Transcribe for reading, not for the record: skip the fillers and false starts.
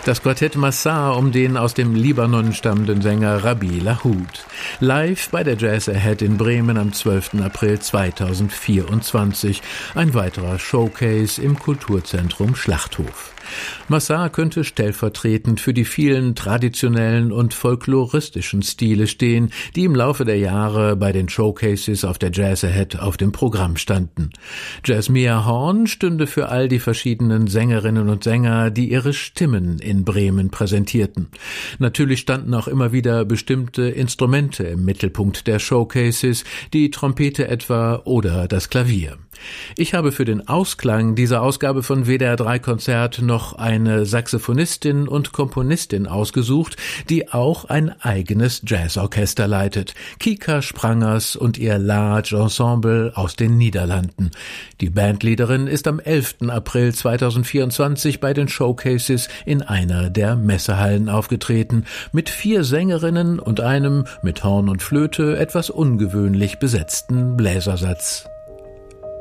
Das Quartett Massar um den aus dem Libanon stammenden Sänger Rabih Lahoud. Live bei der Jazz Ahead in Bremen am 12. April 2024. Ein weiterer Showcase im Kulturzentrum Schlachthof. Massar könnte stellvertretend für die vielen traditionellen und folkloristischen Stile stehen, die im Laufe der Jahre bei den Showcases auf der Jazz Ahead auf dem Programm standen. Jasmia Horn stünde für all die verschiedenen Sängerinnen und Sänger, die ihre Stimmen in Bremen präsentierten. Natürlich standen auch immer wieder bestimmte Instrumente im Mittelpunkt der Showcases, die Trompete etwa oder das Klavier. Ich habe für den Ausklang dieser Ausgabe von WDR 3 Konzert noch eine Saxophonistin und Komponistin ausgesucht, die auch ein eigenes Jazzorchester leitet. Kika Sprangers und ihr Large Ensemble aus den Niederlanden. Die Bandleaderin ist am 11. April 2024 bei den Showcases in einer der Messehallen aufgetreten, mit 4 Sängerinnen und einem mit Horn und Flöte etwas ungewöhnlich besetzten Bläsersatz.